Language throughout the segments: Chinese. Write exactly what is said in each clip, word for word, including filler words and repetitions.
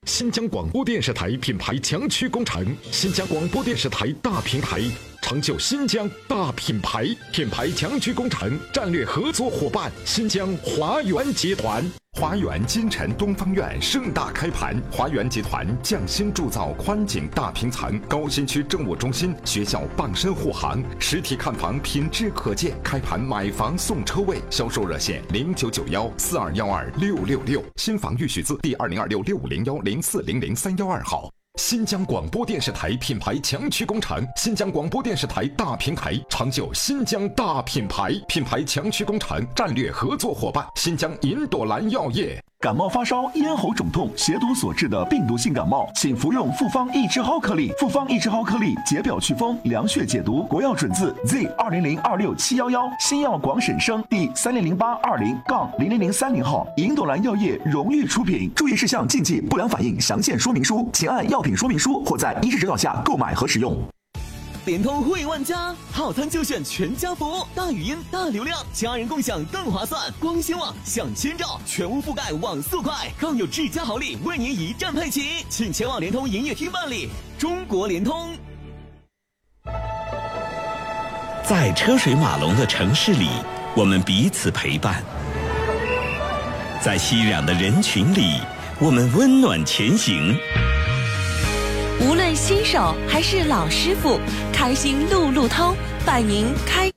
新疆广播电视台品牌强驱工程，新疆广播电视台大平台，成就新疆大品牌。品牌强驱工程战略合作伙伴：新疆华源集团。华源金城东方院盛大开盘，华源集团匠心铸造宽景大平层，高新区政务中心、学校傍身护航，实体看房品质可见。开盘买房送车位，销售热线零九九幺四二幺二六六六，新房预许字第二零二六六五零幺零四零零三幺二号。新疆广播电视台品牌强驱工程，新疆广播电视台大平台，成就新疆大品牌。品牌强驱工程战略合作伙伴：新疆银朵兰药业。 感冒发烧、咽喉肿痛、邪毒所致的病毒性感冒，请服用复方益智蒿颗粒。复方益智蒿颗粒解表祛风、凉血解毒，国药准字 Z 二零零二六七幺幺，新药广审生第三零零八二零杠零零零三零号，银朵兰药业荣誉出品。注意事项、禁忌、不良反应详见说明书，请按药品说明书或在医师指导下购买和使用。 联通惠万家，套餐就选全家福，大语音大流量，家人共享更划算。光纤网享千兆，全屋覆盖网速快，更有质价好礼为您一站配齐，请前往联通营业厅办理。中国联通。 在车水马龙的城市里，我们彼此陪伴；在熙攘的人群里，我们温暖前行。 无论新手还是老师傅，开心路路通，伴您开。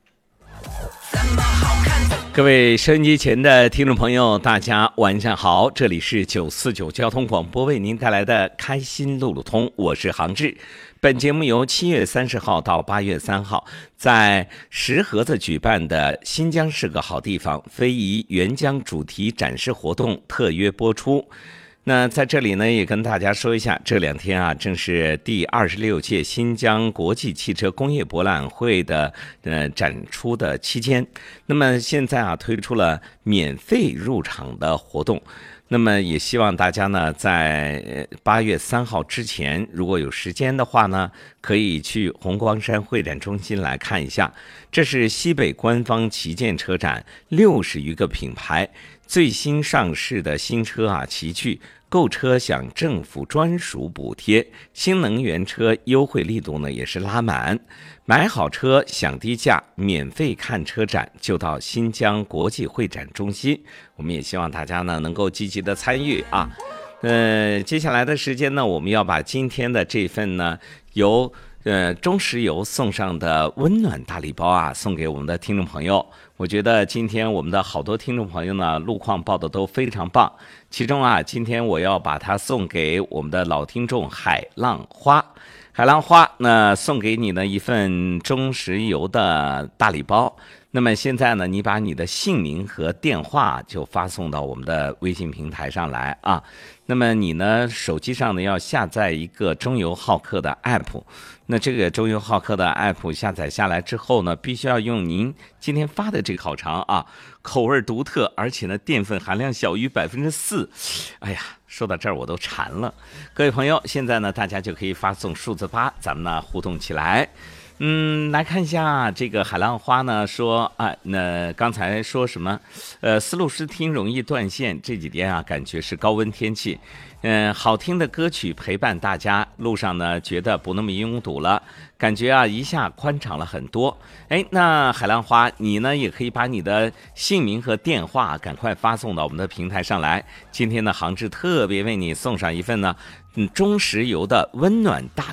各位收音机前的听众朋友，大家晚上好，这里是九四九交通广播为您带来的开心路路通，我是杭志。本节目由七月三十号到八月三号在石河子举办的新疆是个好地方非遗援疆主题展示活动特约播出。那在这里呢，也跟大家说一下，这两天啊，正是第二十六届新疆国际汽车工业博览会的呃展出的期间。那么现在啊，推出了免费入场的活动。那么也希望大家呢，在八月三号之前，如果有时间的话呢，可以去红光山会展中心来看一下。这是西北官方旗舰车展，六十余个品牌最新上市的新车啊齐聚。购车享政府专属补贴，新能源车优惠力度呢也是拉满，买好车享低价，免费看车展就到新疆国际会展中心。我们也希望大家呢能够积极的参与啊。呃，接下来的时间呢，我们要把今天的这份呢由呃中石油送上的温暖大礼包啊送给我们的听众朋友。我觉得今天我们的好多听众朋友呢，路况报的都非常棒。其中啊，今天我要把它送给我们的老听众海浪花。海浪花，那送给你呢一份中石油的大礼包。那么现在呢，你把你的姓名和电话就发送到我们的微信平台上来啊。那么你呢，手机上呢要下载一个中油浩克的 app。那这个中油浩克的 app 下载下来之后呢，必须要用您今天发的这个烤肠啊，口味独特，而且呢淀粉含量小于百分之四。哎呀，说到这儿我都馋了。各位朋友，现在呢大家就可以发送数字八，咱们呢互动起来。嗯，来看一下这个海浪花呢说啊，那刚才说什么？呃，思路视听容易断线，这几天啊感觉是高温天气。嗯，好听的歌曲陪伴大家，路上呢觉得不那么拥堵了，感觉啊一下宽敞了很多。哎，那海浪花，你呢也可以把你的姓名和电话赶快发送到我们的平台上来。今天呢，杭志特别为你送上一份呢，嗯，中石油的温暖大